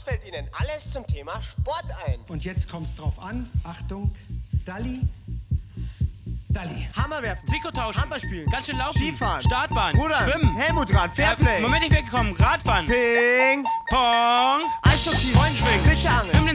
fällt Ihnen alles zum Thema Sport ein? Und jetzt kommt's drauf an. Achtung, Dalli. Hammer werfen, Trikot tauschen, Handball spielen, ganz schön laufen, Skifahren, Startbahn, Rudern, Schwimmen, Helmutrad, Fairplay, Moment nicht weggekommen, Radfahren, Ping, Pong, Eisstockschießen, Freundschwingen, Fische angeln,